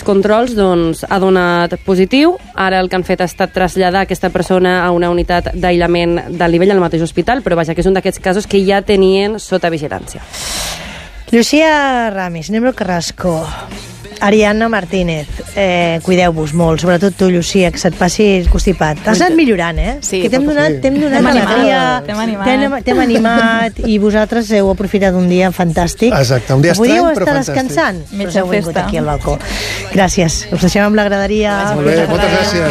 controls doncs, ha donat positiu. Ara el que han fet ha estat traslladar aquesta persona a una unitat d'aïllament del nivell al mateix hospital, però vaja, que és un d'aquests casos que ja tenien sota vigilància. Lucía Ramis, Nembro Carrasco, Ariadna Martínez, cuideu-vos molt, sobretot tu, Lucía, que se't passi constipat. Has anat millorant, Sí. Que t'hem donat alegria, t'hem animat i vosaltres heu aprofitat un dia fantàstic. Exacte, un dia estrany, però estar fantàstic. descansant, però Mitja heu vingut festa. aquí al balcó. Gràcies, us deixem amb la graderia. Molt bé, moltes gràcies.